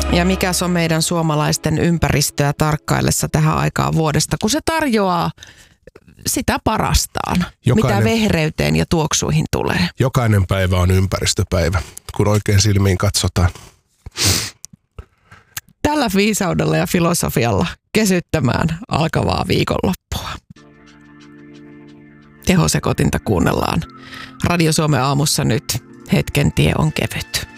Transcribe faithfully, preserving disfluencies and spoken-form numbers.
Ja mikäs on meidän suomalaisten ympäristöä tarkkaillessa tähän aikaan vuodesta, kun se tarjoaa sitä parastaan, jokainen, mitä vehreyteen ja tuoksuihin tulee. Jokainen päivä on ympäristöpäivä, kun oikein silmiin katsotaan. Tällä viisaudella ja filosofialla kesyttämään alkavaa viikonloppua. Tehosekotinta kuunnellaan Radio Suomen aamussa nyt. Hetken tie on kevyt.